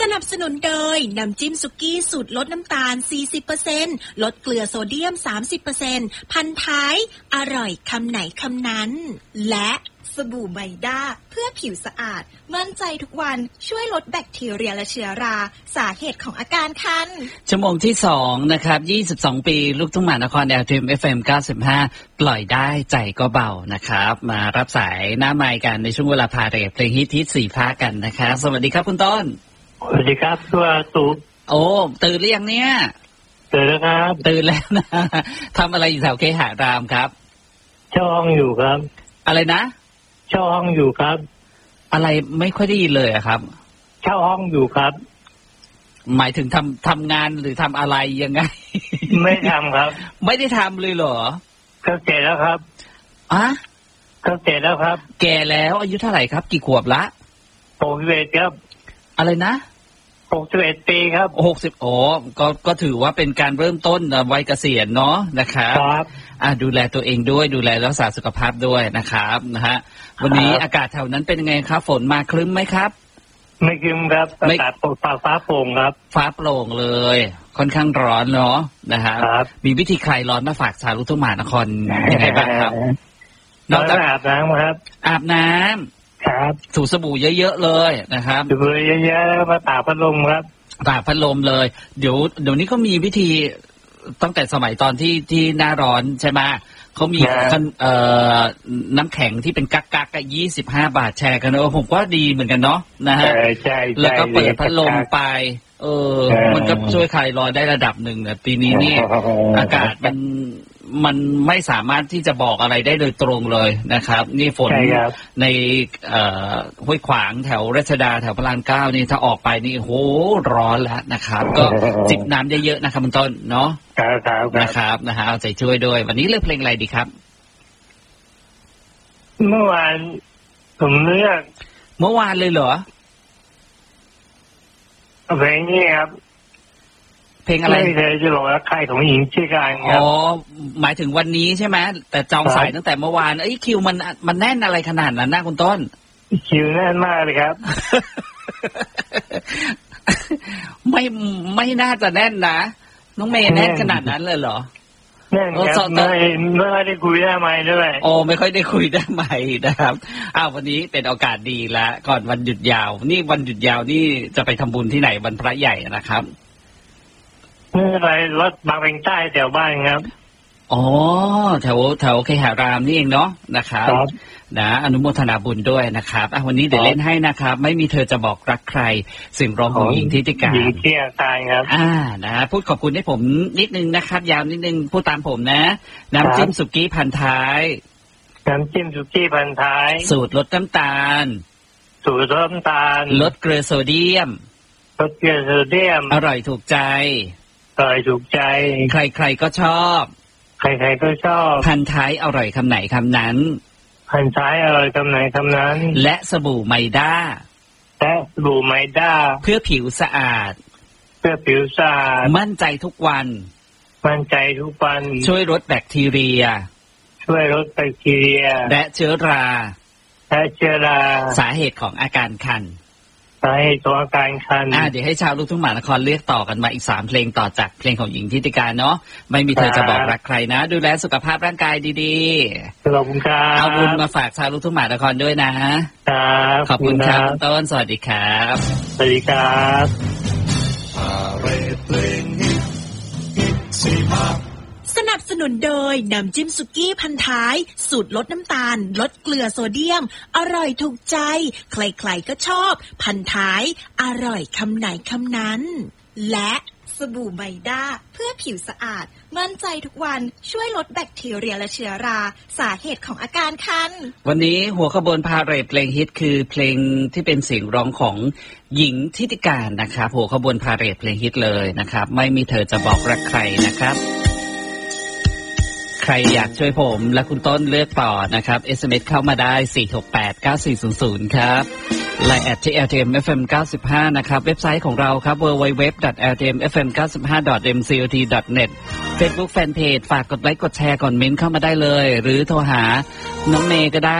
สนับสนุนโดยน้ำจิ้มสุกี้สูตรลดน้ำตาล 40% ลดเกลือโซเดียม 30% พันท้ายอร่อยคำไหนคำนั้นและสบู่ไมด้าเพื่อผิวสะอาดมั่นใจทุกวันช่วยลดแบคทีเรียและเชื้อราสาเหตุของอาการคันชั่วโมงที่2นะครับ22ปีลูกทุ่งมหานคร LTM FM 95ปล่อยได้ใจก็เบานะครับมารับสายหน้าไมค์กันในช่วงเวลาพาเรทเพลงฮิต4ภาคกันนะครับสวัสดีครับคุณต้นสวัสดีครับตัวตุ๊กโอ้ตื่นหรือยังเนี่ยตื่นแล้วครับตื่นแล้วนะทำอะไรอยู่แถวเคหารามครับเช่าห้องอยู่ครับอะไรนะเช่าห้องอยู่ครับอะไรไม่ค่อยได้ยินเลยครับเช่าห้องอยู่ครับหมายถึงทำงานหรือทำอะไรยังไงไม่ทำครับไม่ได้ทำเลยเหรอก็แก่แล้วครับอะก็แก่แล้วครับแก่แล้วอายุเท่าไหร่ครับกี่ขวบละ 61ครับอะไรนะ 61ปีครับ 60โอ้ก็ถือว่าเป็นการเริ่มต้นวัยเกษียณเนาะนะครับดูแลตัวเองด้วยดูแลรักษาสุขภาพด้วยนะครับนะฮะวันนี้อากาศแถวนั้นเป็นยังไงครับฝนมาครึ้มไหมครับไม่ครึ้มครับอากาศฟ้าโปร่งครับฟ้าโปร่งเลยค่อนข้างร้อนเนาะนะครับมีวิธีคลายร้อนมาฝากชาวลูกทุ่งมหานครยังไงบ้างครับนอกจากอาบน้ำครับอาบน้ำครับถูสบู่เยอะๆเลยนะครับถูเยอะๆมาตากพัดลมครับตากพัดลมเลยเดี๋ยวนี้ก็มีวิธีตั้งแต่สมัยตอนที่หน้าร้อนใช่ไหมเขามีน้ำแข็งที่เป็นกัก25 บาทแชร์กันผมว่าดีเหมือนกันเนาะนะฮะแล้วก็เปิดพัดลมไปมันก็ช่วยคลายร้อนได้ระดับหนึ่งนะปีนี้นี่อากาศมันไม่สามารถที่จะบอกอะไรได้โดยตรงเลยนะครับนี่ฝนในห้วยขวางแถวรัชดาแถวพระราม9นี่ถ้าออกไปนี่โหร้อนแล้วนะครับก็จิบน้ำเยอะๆนะครับคุณต้นเนาะนะครับนะฮะเอาใจช่วยด้วยวันนี้เลือกเพลงอะไรดีครับเมื่อวานผมเลือกเมื่อวานเลยเหรอเพลงนี้ครับเพลงอะไรไม่เคยจะหลงรักใครของหญิงชื่อการครับอ๋อหมายถึงวันนี้ใช่ไหมแต่จองสายตั้งแต่เมื่อวานคิวมันแน่นอะไรขนาดนั้นนะคุณต้นคิวแน่นมากเลยครับไม่น่าจะแน่นนะน้องเมย์แน่นขนาดนั้นเลยเหรอแน่นครับไม่ได้คุยได้ไหมด้วยไม่ค่อยได้คุยได้ไหมนะครับวันนี้เป็นโอกาสดีละก่อนวันหยุดยาวนี่วันหยุดยาวนี่จะไปทำบุญที่ไหนวันพระใหญ่นะครับไม่อะไรรถบางเป็นใต้แถวบ้านครับแถวเคหารามนี่เองเนาะนะครับนะอนุโมทนาบุญด้วยนะครับวันนี้เดี๋ยวเล่นให้นะครับไม่มีเธอจะบอกรักใครสิ่งร้องของหญิงทิติการหญิงเที่ยงตายครับนะพูดขอบคุณให้ผมนิดนึงนะครับยาวนิดนึงพูดตามผมนะน้ำจิ้มสุกี้พันท้ายน้ำจิ้มสุกี้พันท้ายสูตรลดน้ำตาลลดเกลือโซเดียมอร่อยถูกใจใครๆก็ชอบพันท้ายอร่อยคำไหนคำนั้นและสบู่ไมด้าเพื่อผิวสะอาดมั่นใจทุกวันช่วยลดแบคทีเรียและเชื้อราสาเหตุของอาการคันเดี๋ยวให้ชาวลูกทุ่งมหานครเลือกต่อกันมาอีก3เพลงต่อจากเพลงของหญิงทิติการเนาะไม่มีเธอจะบอกรักใครนะดูแลสุขภาพร่างกายดีๆขอบคุณครับเอาบุญมาฝากชาวลูกทุ่งมหานครด้วยนะขอบคุณครับต้นสวัสดีครับสวัสดีครับสนับสนุนโดยน้ำจิ้มสุกี้พันท้ายสูตรลดน้ำตาลลดเกลือโซเดียมอร่อยถูกใจใครๆก็ชอบพันท้ายอร่อยคำไหนคำนั้นและสบู่ไมด้าเพื่อผิวสะอาดมั่นใจทุกวันช่วยลดแบคทีเรียและเชื้อราสาเหตุของอาการคันวันนี้หัวขบวนพาเรทเพลงฮิตคือเพลงที่เป็นเสียงร้องของหญิงทิติการนะครับหัวขบวนพาเรทเพลงฮิตเลยนะครับไม่มีเธอจะบอกรักใครนะครับใครอยากช่วยผมและคุณต้นเลือกต่อนะครับ SMS เข้ามาได้4689400ครับไลน์แอดที่ LTM FM 95นะครับเว็บไซต์ของเราครับ www.ltmfm95.mcot.net Facebook Fanpage ฝากกดไลค์กดแชร์ก่อนเม้นเข้ามาได้เลยหรือโทรหาน้องเมย์ก็ได้